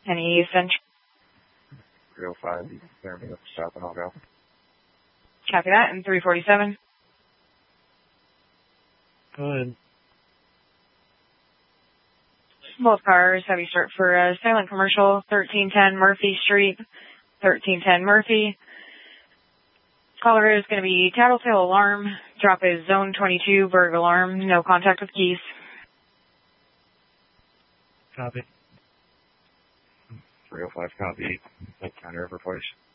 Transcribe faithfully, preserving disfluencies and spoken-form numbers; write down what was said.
Any Central? three oh five, you can clear me with the stop and I'll go. Copy that. And three forty-seven. Go ahead. Both cars have you start for uh, silent commercial, thirteen ten Murphy Street, thirteen ten Murphy. Caller is going to be Tattletale Alarm. Drop is Zone twenty-two, Berg Alarm. No contact with keys. Copy. three oh five, copy. Counter reports.